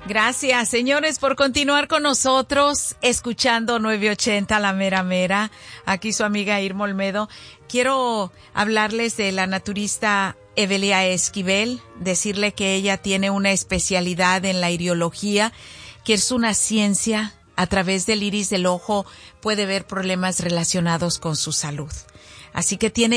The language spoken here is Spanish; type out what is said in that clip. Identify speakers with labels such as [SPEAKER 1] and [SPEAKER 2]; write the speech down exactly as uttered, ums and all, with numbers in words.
[SPEAKER 1] Gracias, señores, por continuar con nosotros, escuchando nueve ochenta La Mera Mera. Aquí su amiga Irma Olmedo. Quiero hablarles de la naturista Evelia Esquivel, decirle que ella tiene una especialidad en la iriología, que es una ciencia. A través del iris del ojo puede ver problemas relacionados con su salud. Así que tiene